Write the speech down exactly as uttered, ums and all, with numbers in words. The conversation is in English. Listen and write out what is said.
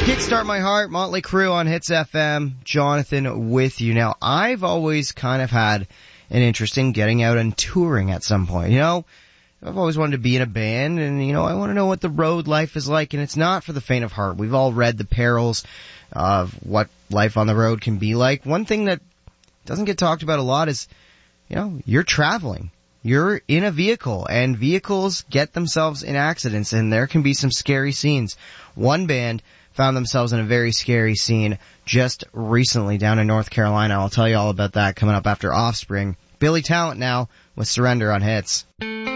Kickstart My Heart, Motley Crue on Hits F M. Jonathan with you. Now, I've always kind of had an interest in getting out and touring at some point. You know, I've always wanted to be in a band, and, you know, I want to know what the road life is like, and it's not for the faint of heart. We've all read the perils of what life on the road can be like. One thing that doesn't get talked about a lot is, you know, you're traveling. You're in a vehicle, and vehicles get themselves in accidents, and there can be some scary scenes. One band found themselves in a very scary scene just recently down in North Carolina. I'll tell you all about that coming up after Offspring. Billy Talent now with Surrender on Hits.